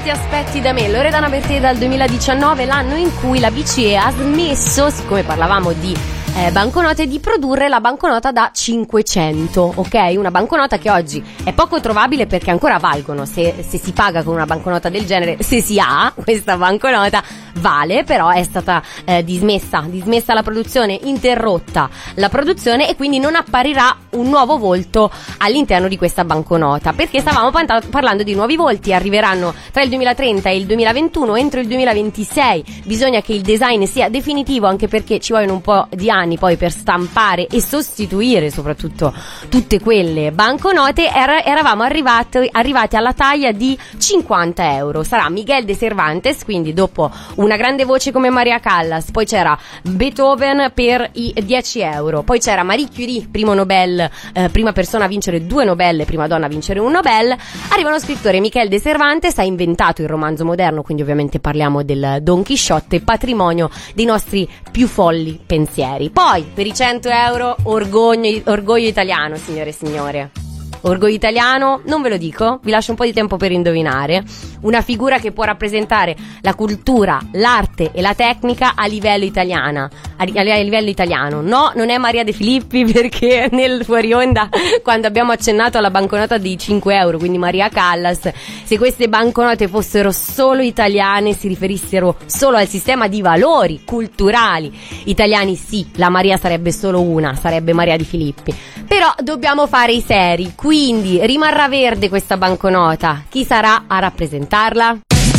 ti aspetti da me? Loredana Bertè dal 2019, l'anno in cui la BCE ha smesso, siccome parlavamo di banconote, di produrre la banconota da 500, ok? Una banconota che oggi è poco trovabile perché ancora valgono, se si paga con una banconota del genere, se si ha questa banconota vale, però è stata dismessa la produzione, interrotta la produzione, e quindi non apparirà un nuovo volto all'interno di questa banconota, perché stavamo parlando di nuovi volti. Arriveranno tra il 2030 e il 2021, entro il 2026 bisogna che il design sia definitivo, anche perché ci vogliono un po' di anni poi per stampare e sostituire soprattutto tutte quelle banconote. Eravamo arrivati alla taglia di 50 euro. Sarà Miguel de Cervantes, quindi dopo una grande voce come Maria Callas, poi c'era Beethoven per i 10 euro, poi c'era Marie Curie, primo Nobel, prima persona a vincere 2 Nobel, prima donna a vincere un Nobel. Arriva uno scrittore, Miguel de Cervantes, ha inventato il romanzo moderno, quindi ovviamente parliamo del Don Chisciotte, patrimonio dei nostri più folli pensieri. Poi per i 100 euro orgoglio italiano, signore e signore. Orgoglio italiano, non ve lo dico, vi lascio un po' di tempo per indovinare. Una figura che può rappresentare la cultura, l'arte e la tecnica a livello italiano. No, non è Maria De Filippi, perché nel fuori onda, quando abbiamo accennato alla banconota di 5 euro, quindi Maria Callas, se queste banconote fossero solo italiane, si riferissero solo al sistema di valori culturali italiani, sì, la Maria sarebbe solo una, sarebbe Maria Di Filippi. Però dobbiamo fare i seri, quindi rimarrà verde questa banconota. Chi sarà a rappresentarla?